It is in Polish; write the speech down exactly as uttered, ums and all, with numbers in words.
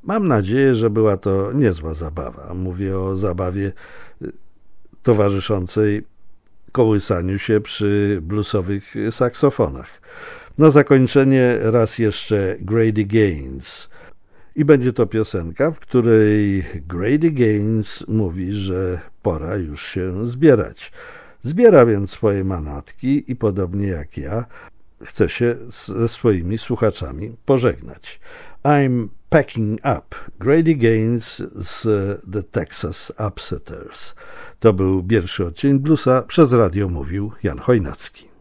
Mam nadzieję, że była to niezła zabawa. Mówię o zabawie towarzyszącej kołysaniu się przy bluesowych saksofonach. Na zakończenie raz jeszcze Grady Gaines. I będzie to piosenka, w której Grady Gaines mówi, że pora już się zbierać. Zbiera więc swoje manatki i podobnie jak ja chce się ze swoimi słuchaczami pożegnać. I'm packing up. Grady Gaines z The Texas Upsetters. To był pierwszy odcień bluesa. Przez radio mówił Jan Chojnacki.